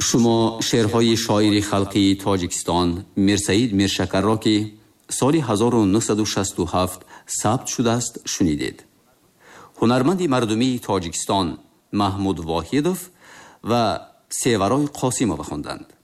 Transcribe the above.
شما شعرهای شاعر خلقی تاجیکستان میرسعید میرشکر را که سال 1967 ثبت شده است شنیدید. هنرمند مردمی تاجیکستان محمود واحدوف و سیورای قاسیموف خواندند.